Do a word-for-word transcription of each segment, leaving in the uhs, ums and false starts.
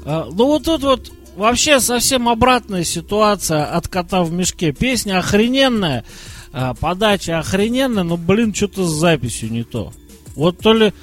А, ну вот тут вот вообще совсем обратная ситуация от кота в мешке. Песня охрененная, а, подача охрененная, но, блин, что-то с записью не то. Вот то ли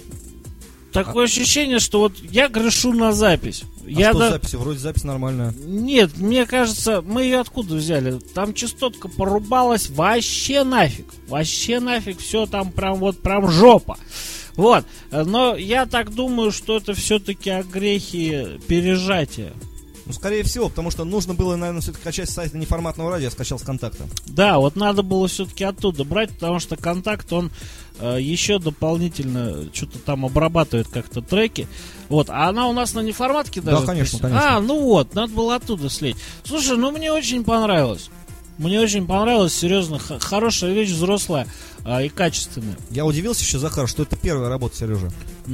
такое а... ощущение, что вот я грешу на запись. А я что да... с записью? Вроде запись нормальная. Нет, мне кажется, мы ее откуда взяли? Там частотка порубалась вообще нафиг. Вообще нафиг, все там прям вот прям жопа. Вот, но я так думаю, что это все-таки огрехи пережатия. Ну, скорее всего, потому что нужно было, наверное, все-таки качать с сайта неформатного радио, я скачал с контакта. Да, вот надо было все-таки оттуда брать, потому что контакт, он э, еще дополнительно что-то там обрабатывает как-то треки. Вот, а она у нас на неформатке даже. Да, конечно, конечно. А, ну вот, надо было оттуда слить. Слушай, ну мне очень понравилось. Мне очень понравилось, серьезно, х- хорошая вещь, взрослая а, и качественная. Я удивился еще, Захар, что это первая работа Сережи.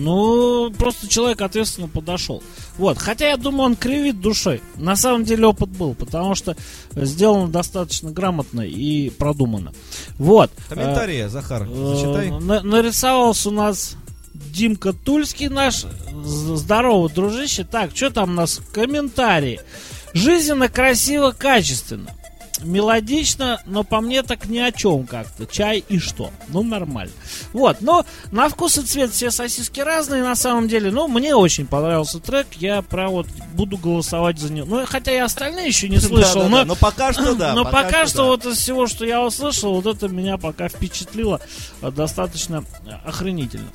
Ну, просто человек ответственно подошел. Вот, хотя я думаю, он кривит душой. На самом деле опыт был, потому что сделано достаточно грамотно и продуманно. Вот. Комментарии, э, Захар, э, зачитай. На- нарисовался у нас Димка Тульский наш. Здорово, дружище. Так, что там у нас? Комментарии. Жизненно, красиво, качественно. Мелодично, но по мне так ни о чем как-то. Чай и что? Ну, нормально. Вот, но на вкус и цвет все сосиски разные на самом деле. Но мне очень понравился трек. Я прям вот буду голосовать за него. Ну, хотя я остальные еще не слышал. Но, но пока что да. Но пока что вот из всего, что я услышал, вот это меня пока впечатлило достаточно охренительно.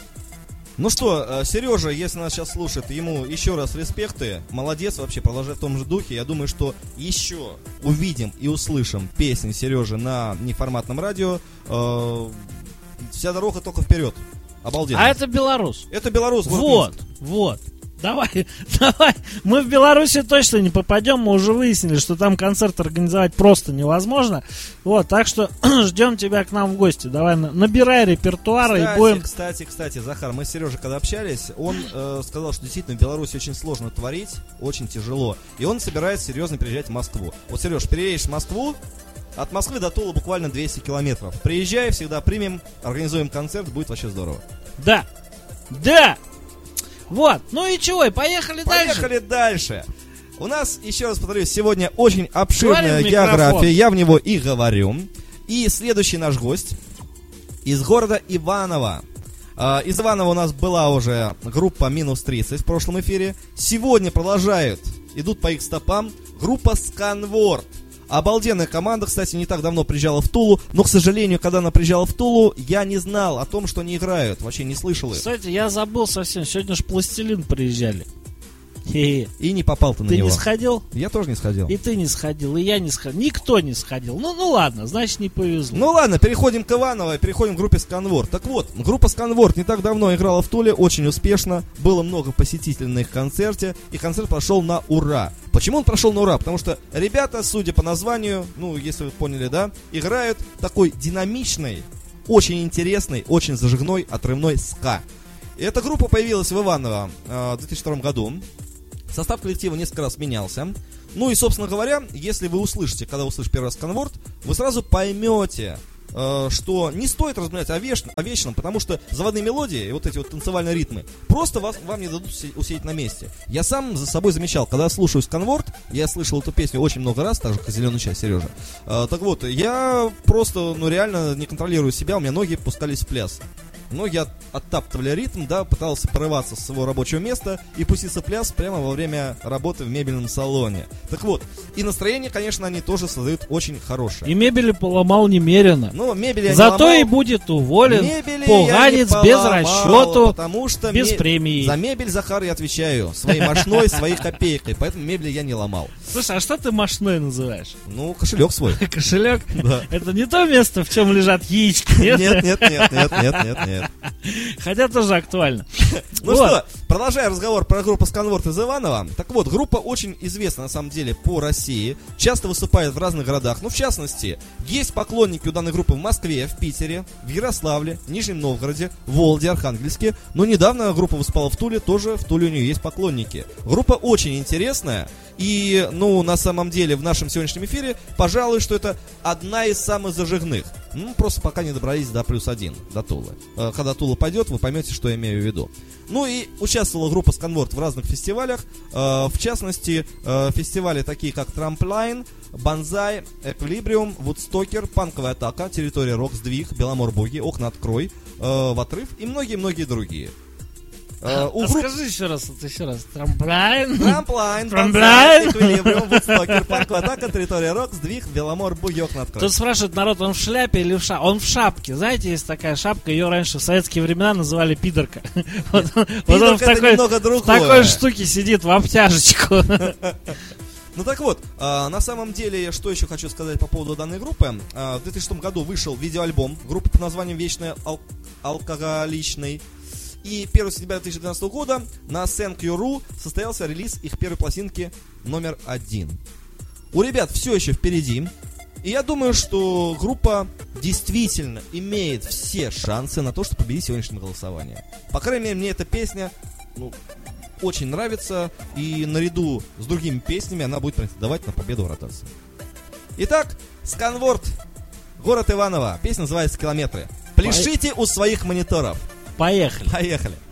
Ну что, Сережа, если нас сейчас слушает, ему еще раз респекты. Молодец вообще, продолжай в том же духе. Я думаю, что еще увидим и услышим песни Сережи на неформатном радио. Э, вся дорога только вперед. Обалденно. А это Беларусь. Это Беларусь. Вот, вот. Давай, давай. Мы в Беларуси точно не попадем. Мы уже выяснили, что там концерт организовать просто невозможно. Вот, так что ждем тебя к нам в гости. Давай, набирай репертуара кстати, и будем... Кстати, кстати, Захар, мы с Сережей когда общались, он э, сказал, что действительно в Беларуси очень сложно творить, очень тяжело. И он собирается серьезно приезжать в Москву. Вот, Сереж, переедешь в Москву, от Москвы до Тула буквально двести километров. Приезжай, всегда примем, организуем концерт, будет вообще здорово. Да, да. Вот, ну и чего, и поехали, поехали дальше. дальше. У нас, еще раз повторюсь, сегодня очень обширная Говори география, я в него и говорю. И следующий наш гость из города Иваново. А, из Иванова у нас была уже группа минус тридцать в прошлом эфире. Сегодня продолжают, идут по их стопам, группа Сканворд. Обалденная команда, кстати, не так давно приезжала в Тулу, но, к сожалению, когда она приезжала в Тулу, я не знал о том, что они играют, вообще не слышал их. Кстати, я забыл совсем, сегодня же Пластилин приезжали. Хе-хе. И не попал ты на ты него. Ты не сходил? Я тоже не сходил. И ты не сходил, и я не сходил. Никто не сходил. Ну, ну ладно, значит не повезло. Ну ладно, переходим к Иваново и переходим к группе Сканворд. Так вот, группа Сканворд не так давно играла в Туле, очень успешно. Было много посетителей на их концерте, и концерт прошел на ура. Почему он прошел на ура? Потому что ребята, судя по названию, ну, если вы поняли, да, играют такой динамичный, очень интересный, очень зажигной, отрывной ска. И эта группа появилась в Иваново э, в две тысячи втором году. Состав коллектива несколько раз менялся. Ну и, собственно говоря, если вы услышите, когда вы услышите первый раз Сканворд, вы сразу поймете, э, что не стоит размышлять о, веш... о вечном, потому что заводные мелодии и вот эти вот танцевальные ритмы просто вас, вам не дадут усидеть на месте. Я сам за собой замечал, когда слушаю Сканворд, я слышал эту песню очень много раз, так же, как «Зеленый чай» Сережа. Э, так вот, я просто, ну реально не контролирую себя, у меня ноги пускались в пляс. Ноги от, оттаптывали ритм, да, пытался порываться с своего рабочего места и пуститься в пляс прямо во время работы в мебельном салоне. Так вот, и настроение, конечно, они тоже создают очень хорошее. И мебели поломал немерено. Ну, мебель я Зато не ломал. И будет уволен. Мебели поганец я не без поломал, расчету, потому что без ме- премии. За мебель, Захар, я отвечаю своей мошной, своей копейкой, поэтому мебель я не ломал. Слушай, а что ты мошной называешь? Ну, кошелек свой. Кошелек? Да. Это не то место, в чем лежат яички, нет? Нет, нет, нет, нет, нет, нет, нет. Хотя тоже актуально. Ну вот. Что, продолжая разговор про группу Сканворд из Иваново. Так вот, группа очень известна на самом деле по России. Часто выступает в разных городах. Ну, в частности, есть поклонники у данной группы в Москве, в Питере, в Ярославле, Нижнем Новгороде, Вологде, Архангельске. Но недавно группа выступала в Туле, тоже в Туле у нее есть поклонники. Группа очень интересная. И, ну, на самом деле, в нашем сегодняшнем эфире, пожалуй, что это одна из самых зажигных. Ну, просто пока не добрались до плюс один, до Тулы. Э, когда Тула пойдет, вы поймете, что я имею в виду. Ну и участвовала группа Сканворд в разных фестивалях. Э, в частности, э, фестивали такие, как Трамплайн, Банзай, Эквилибриум, Вудстокер, Панковая атака, Территория Рок, Сдвиг, Беломор Буги, Окна открой, э, В отрыв и многие-многие другие. Uh, а групп... Скажи еще раз, вот еще раз. Трамплайн. Трамплайн, Банзай, Эквилибриум, Вудстокер, Панковая атака, Территория Рок, Сдвиг, Беломор, Буги, Окна открой. Тут спрашивает народ, он в шляпе или в шапке? Он в шапке. Знаете, есть такая шапка, ее раньше в советские времена называли пидорка. Вот он в такой штуке сидит в обтяжечку. Ну так вот, э, на самом деле, что еще хочу сказать по поводу данной группы. Э, в две тысячи шестом году вышел видеоальбом группы под названием «Вечный ал- алкоголичный». И первого сентября две тысячи двенадцатого года на Thank You точка ру состоялся релиз их первой пластинки номер один. У ребят все еще впереди. И я думаю, что группа действительно имеет все шансы на то, чтобы победить сегодняшнее голосование. По крайней мере, мне эта песня... Ну, очень нравится, и наряду с другими песнями она будет претендовать на победу в ротации. Итак, Сканворд, город Иваново. Песня называется «Километры». Пляшите у своих мониторов. Поехали. Поехали.